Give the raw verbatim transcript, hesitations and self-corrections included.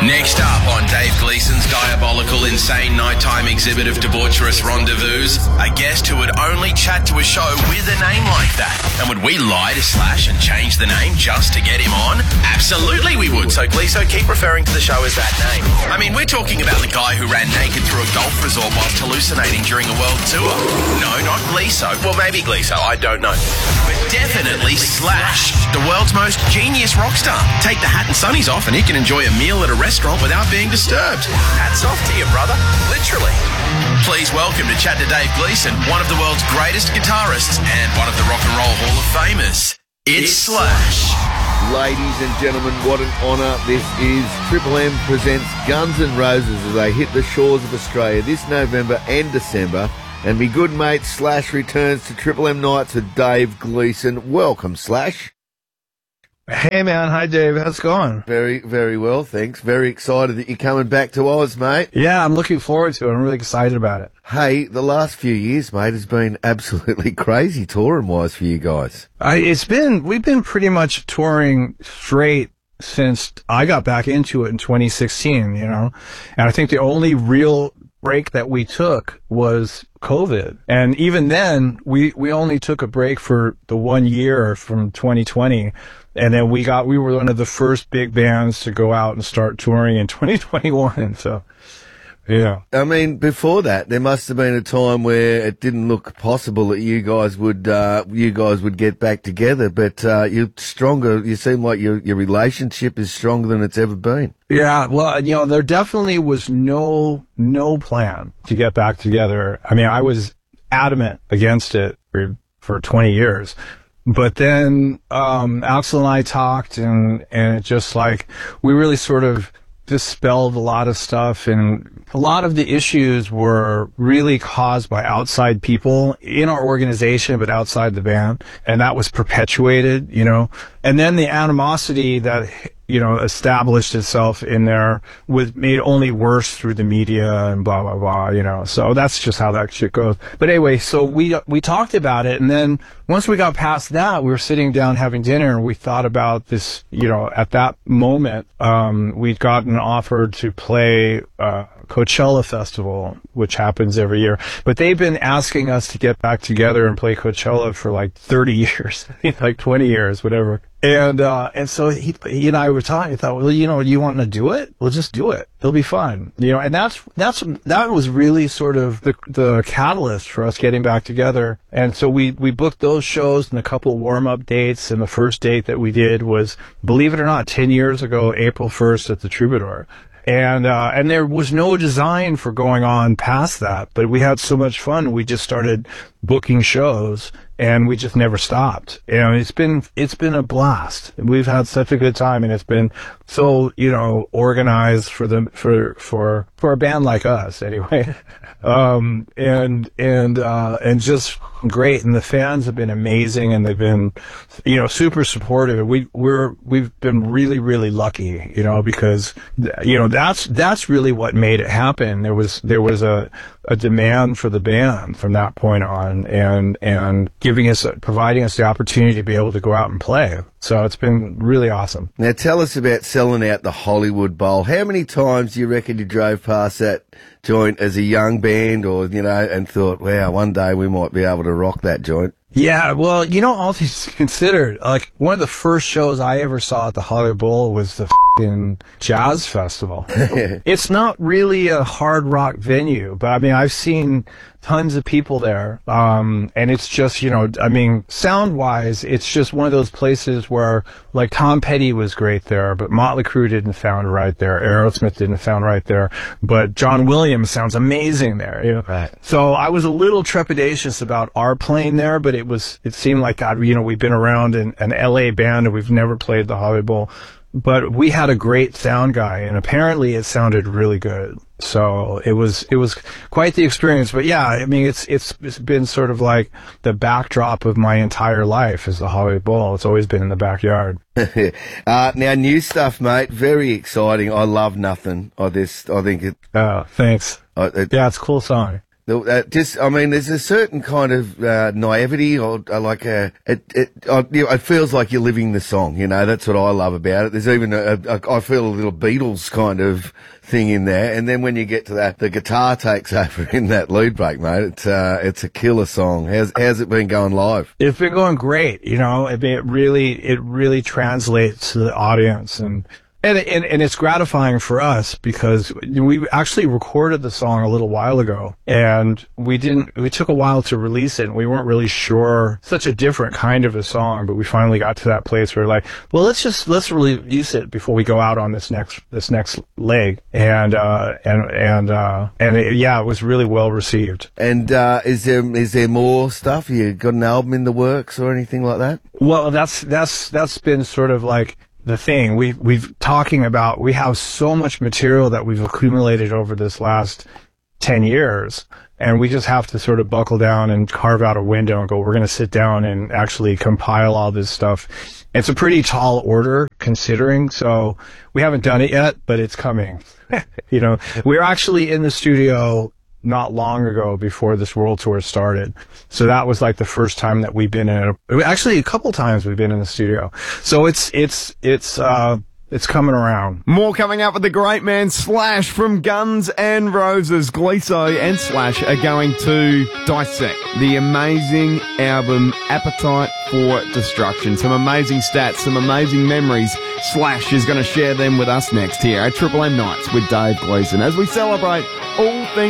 Next up on Dave Gleason's diabolical, insane nighttime exhibit of debaucherous rendezvous, a guest who would only chat to a show with a name like that. And would we lie to Slash and change the name just to get him on? Absolutely we would. So Gleaso, keep referring to the show as that name. I mean, we're talking about the guy who ran naked through a golf resort whilst hallucinating during a world tour. No, not Gleaso. Well, maybe Gleaso, I don't know. But definitely Slash, the world's most genius rock star. Take the hat and sunnies off and he can enjoy a meal at a restaurant without being disturbed. Hats off to you, brother. Literally. Please welcome to Chat to Dave Gleason, one of the world's greatest guitarists and one of the Rock and Roll Hall of Famers. It's Slash. Ladies and gentlemen, what an honour this is. Triple M presents Guns N' Roses as they hit the shores of Australia this November and December. And me good mate Slash returns to Triple M Nights with Dave Gleason. Welcome, Slash. Hey, man. Hi, Dave. How's it going? Very, very well, thanks. Very excited that you're coming back to Oz, mate. Yeah, I'm looking forward to it. I'm really excited about it. Hey, the last few years, mate, has been absolutely crazy touring-wise for you guys. I, it's been, we've been pretty much touring straight since I got back into it in twenty sixteen, you know? And I think the only real break that we took was COVID. And even then, we, we only took a break for the one year from twenty twenty. And then we got, we were one of the first big bands to go out and start touring in twenty twenty-one. So, yeah. I mean, before that, there must have been a time where it didn't look possible that you guys would, uh, you guys would get back together, but, uh, you're stronger. You seem like your, your relationship is stronger than it's ever been. Yeah. Well, you know, there definitely was no, no plan to get back together. I mean, I was adamant against it for, for twenty years. But then, um, Axl and I talked and, and it just like, we really sort of dispelled a lot of stuff, and a lot of the issues were really caused by outside people in our organization, but outside the band. And that was perpetuated, you know, and then the animosity that, you know, established itself in there was made only worse through the media and blah, blah, blah, you know. So that's just how that shit goes. But anyway, so we, we talked about it. And then once we got past that, we were sitting down having dinner and we thought about this, you know, at that moment, um, we'd gotten offered to play, uh, Coachella Festival, which happens every year. But they've been asking us to get back together and play Coachella for like thirty years, like twenty years, whatever. And, uh, and so he, he and I were talking, I thought, well, you know, you want to do it? We'll just do it. It'll be fun. You know, and that's, that's, that was really sort of the, the catalyst for us getting back together. And so we, we booked those shows and a couple warm-up dates. And the first date that we did was, believe it or not, ten years ago, April first at the Troubadour. And, uh, and there was no design for going on past that, but we had so much fun. We just started booking shows and we just never stopped. And it's been, it's been a blast. We've had such a good time and it's been so, you know, organized for the, for, for, for a band like us anyway. Um, and, and, uh, and just great. And the fans have been amazing and they've been, you know, super supportive. We, we're, we've been really, really lucky, you know, because, you know, that's, that's really what made it happen. There was, there was a, a demand for the band from that point on and, and giving us, providing us the opportunity to be able to go out and play. So it's been really awesome. Now tell us about selling out the Hollywood Bowl. How many times do you reckon you drove past that joint as a young band or, you know, and thought, wow, one day we might be able to rock that joint? Yeah, well, you know, all things considered, like, one of the first shows I ever saw at the Hollywood Bowl was the f***ing Jazz Festival. It's not really a hard rock venue, but I mean, I've seen tons of people there, um, and it's just, you know, I mean, sound-wise, it's just one of those places where, like, Tom Petty was great there, but Motley Crue didn't sound right there, Aerosmith didn't sound right there, but John Williams sounds amazing there, you know? Right. So I was a little trepidatious about our playing there, but it was, it seemed like, God, you know, we've been around in an L A band and we've never played the Hollywood Bowl, but we had a great sound guy and apparently it sounded really good. So it was, it was quite the experience. But yeah, I mean, it's, it's, it's been sort of like the backdrop of my entire life is the Hollywood Bowl. It's always been in the backyard. uh, now new stuff, mate. Very exciting. I love Nothing. I this, I think it. Oh, thanks. I, it yeah, it's a cool song. Uh, just, I mean, there's a certain kind of uh, naivety, or uh, like a, it, it, uh, you know, it feels like you're living the song. You know, that's what I love about it. There's even a, a, I feel a little Beatles kind of thing in there, and then when you get to that, the guitar takes over in that lead break, mate. It's uh, it's a killer song. How's how's it been going live? It's been going great. You know, I mean, it really it really translates to the audience, and. And, and and it's gratifying for us because we actually recorded the song a little while ago, and we didn't. We took a while to release it, and we weren't really sure. Such a different kind of a song, but we finally got to that place where we're like, well, let's just let's release it before we go out on this next this next leg, and uh, and and uh, and it, yeah, it was really well received. And uh, is there is there more stuff? You got an album in the works or anything like that? Well, that's that's that's been sort of like. The thing we we've talking about, we have so much material that we've accumulated over this last ten years, and we just have to sort of buckle down and carve out a window and go, we're going to sit down and actually compile all this stuff. It's a pretty tall order considering, so we haven't done it yet, but it's coming. You know, we're actually in the studio not long ago before this world tour started. So that was like the first time that we've been in a, actually a couple times we've been in the studio. So it's, it's, it's, uh, it's coming around. More coming up with the great man Slash from Guns N' Roses. Gleeso and Slash are going to dissect the amazing album Appetite for Destruction. Some amazing stats, some amazing memories. Slash is going to share them with us next here at Triple M Nights with Dave Gleeson as we celebrate all things